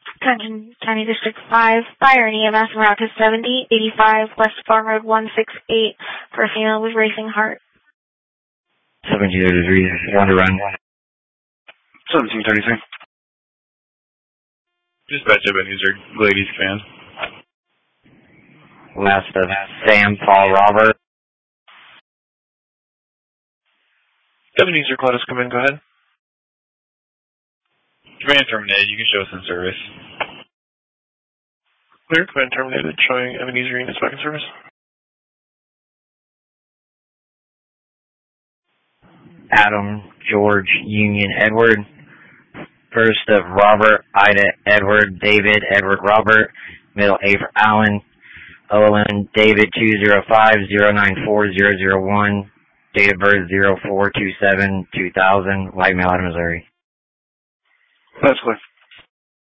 County District 5, fire and EMS route to 7085 West Farm Road 168 for a female with racing heart. 1733, on the run. 1733. Dispatch Ebenezer, ladies command. Last of Sam, Paul, Robert. Ebenezer, let us come in, go ahead. Command terminated, you can show us in service. Clear, command terminated, showing Ebenezer units back in service. Adam, George, Union, Edward. First of Robert, Ida, Edward, David, Edward, Robert. Middle A for Allen. Olin, David, 205-094-001. Date of birth 0427-2000. White Male, Missouri. That's clear.